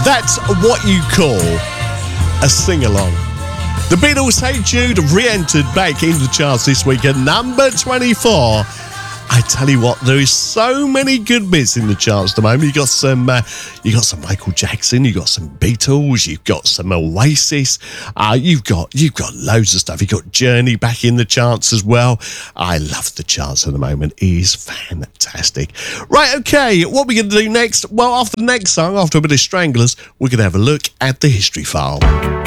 That's what you call a sing-along. The Beatles' Hey Jude re-entered back into the charts this week at number 24. I tell you what, there is so many good bits in the charts at the moment. You got some Michael Jackson, you got some Beatles, you've got some Oasis, you've got loads of stuff. You've got Journey back in the charts as well. I love the charts at the moment. It is fantastic. Right, okay, what are we going to do next? Well, after the next song, after a bit of Stranglers, we're going to have a look at the history file.